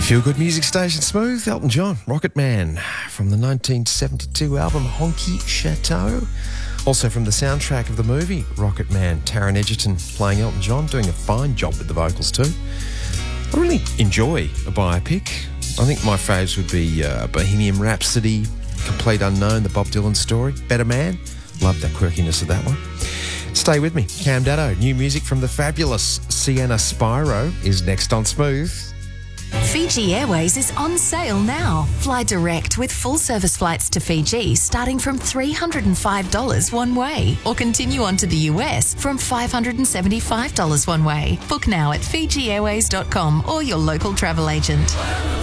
Feel good music station, Smooth. Elton John, Rocket Man, from the 1972 album Honky Chateau. Also from the soundtrack of the movie Rocket Man, Taron Egerton playing Elton John, doing a fine job with the vocals too. I really enjoy a biopic. I think my faves would be Bohemian Rhapsody, Complete Unknown, the Bob Dylan story, Better Man. Love the quirkiness of that one. Stay with me. Cam Daddo, new music from the fabulous Sienna Spyro is next on Smooth. Fiji Airways is on sale now. Fly direct with full service flights to Fiji starting from $305 one way, or continue on to the US from $575 one way. Book now at FijiAirways.com or your local travel agent.